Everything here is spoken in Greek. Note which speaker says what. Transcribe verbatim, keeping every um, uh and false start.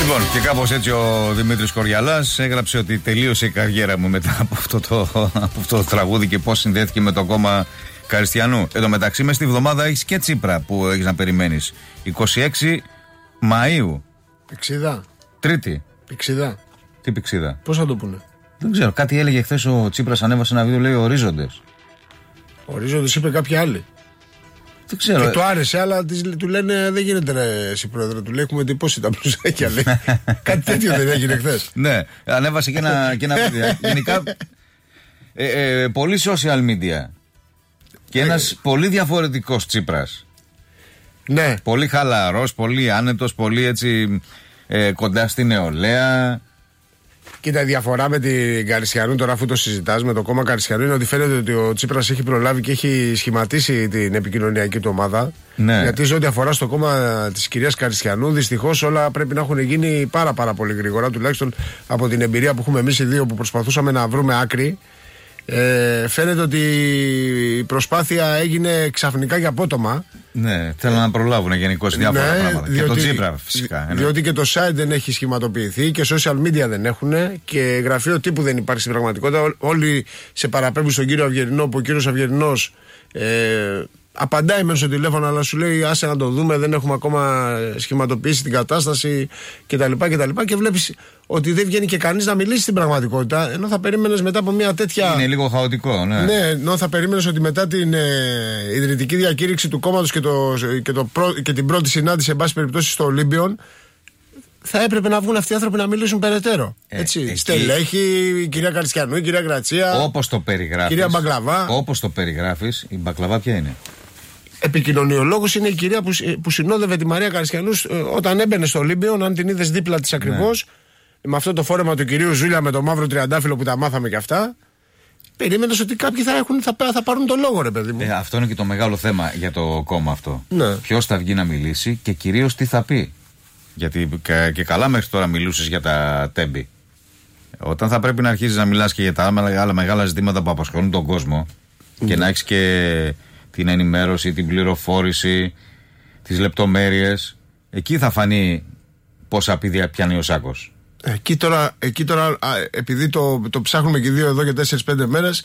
Speaker 1: Λοιπόν, και κάπως έτσι ο Δημήτρης Κοριαλάς έγραψε ότι τελείωσε η καριέρα μου μετά από αυτό το, από αυτό το τραγούδι και πώς συνδέθηκε με το κόμμα Καριστιανού. Εν τω μεταξύ, μες στη βδομάδα έχεις και Τσίπρα που έχεις να περιμένεις. είκοσι έξι Μαΐου.
Speaker 2: Πηξίδα.
Speaker 1: Τρίτη.
Speaker 2: Πηξίδα.
Speaker 1: Τι πηξίδα?
Speaker 2: Πώς θα το πούνε?
Speaker 1: Δεν ξέρω. Κάτι έλεγε χθες ο Τσίπρας, ανέβασε ένα βίντεο, λέει ορίζοντες.
Speaker 2: Ορίζοντες είπε κάποιοι άλλοι.
Speaker 1: Δεν ξέρω.
Speaker 2: Και του άρεσε, αλλά του λένε δεν γίνεται ρε, εσύ πρόεδρε. Του λέει έχουμε εντυπώσει τα μπλουζάκια. Κάτι τέτοιο δεν έγινε χθες?
Speaker 1: Ναι, ανέβασε και ένα, και ένα βίντεο. Γενικά, ε, ε, πολύ social media. Και ένας πολύ διαφορετικός Τσίπρας.
Speaker 2: Ναι.
Speaker 1: Πολύ χαλαρός, πολύ άνετος, πολύ έτσι ε, κοντά στη νεολαία.
Speaker 2: Κοίτα, η διαφορά με την Καριστιανού, τώρα αφού το συζητάς, με το κόμμα Καριστιανού, είναι ότι φαίνεται ότι ο Τσίπρας έχει προλάβει και έχει σχηματίσει την επικοινωνιακή του ομάδα.
Speaker 1: Ναι.
Speaker 2: Γιατί σε ό,τι αφορά στο κόμμα της κυρίας Καριστιανού, δυστυχώς όλα πρέπει να έχουν γίνει πάρα, πάρα πολύ γρήγορα, τουλάχιστον από την εμπειρία που έχουμε εμείς οι δύο που προσπαθούσαμε να βρούμε άκρη. Ε, φαίνεται ότι η προσπάθεια έγινε ξαφνικά και απότομα.
Speaker 1: Ναι, θέλω να προλάβουν γενικώς διάφορα
Speaker 2: ναι,
Speaker 1: πράγματα.
Speaker 2: Διότι,
Speaker 1: και το Τσίπρα φυσικά.
Speaker 2: Διότι και το site δεν έχει σχηματοποιηθεί και social media δεν έχουν και γραφείο τύπου δεν υπάρχει στην πραγματικότητα. Όλοι σε παραπέμπουν στον κύριο Αυγερινό, που ο κύριος Αυγερινός ε, απαντάει μέσα στο τηλέφωνο, αλλά σου λέει άσε να το δούμε, δεν έχουμε ακόμα σχηματοποιήσει την κατάσταση κτλ. κτλ. Και βλέπεις ότι δεν βγαίνει και κανείς να μιλήσει στην πραγματικότητα, ενώ θα περίμενες μετά από μια τέτοια.
Speaker 1: Είναι λίγο χαοτικό, ναι.
Speaker 2: Ναι, ενώ θα περίμενες ότι μετά την ε, ιδρυτική διακήρυξη του κόμματος και, το, και, το πρω, και την πρώτη συνάντηση, εν πάση περιπτώσει, στο Ολύμπιον, θα έπρεπε να βγουν αυτοί οι άνθρωποι να μιλήσουν περαιτέρω. Ε, έτσι. Εκεί... Στελέχη, η κυρία Καριστιανού, η κυρία Γρατσία.
Speaker 1: Όπως το περιγράφεις.
Speaker 2: Κυρία Μπαγκλαβά.
Speaker 1: Όπως το περιγράφεις, η Μπαγκλαβά ποια είναι?
Speaker 2: Επικοινωνιολόγος είναι η κυρία που, που συνόδευε τη Μαρία Καριστιανού όταν έμπαινε στο Ολύμπιον, αν την είδες δίπλα της ακριβώς. Ναι. Με αυτό το φόρεμα του κυρίου Ζούλια με το μαύρο τριαντάφυλλο που τα μάθαμε και αυτά. Περίμενες ότι κάποιοι θα, έχουν, θα, θα πάρουν το λόγο, ρε παιδί μου.
Speaker 1: Ε, αυτό είναι και το μεγάλο θέμα για το κόμμα αυτό.
Speaker 2: Ναι.
Speaker 1: Ποιος θα βγει να μιλήσει και κυρίως τι θα πει. Γιατί και, και καλά μέχρι τώρα μιλούσες για τα τέμπη. Όταν θα πρέπει να αρχίσεις να μιλάς και για τα άλλα μεγάλα ζητήματα που απασχολούν τον κόσμο mm. και να έχεις και την ενημέρωση, την πληροφόρηση, τις λεπτομέρειες, εκεί θα φανεί πόσα πηδία πιάνει ο Σάκος.
Speaker 2: Εκεί τώρα, εκεί τώρα επειδή το, το ψάχνουμε και δύο εδώ για τέσσερις πέντε μέρες,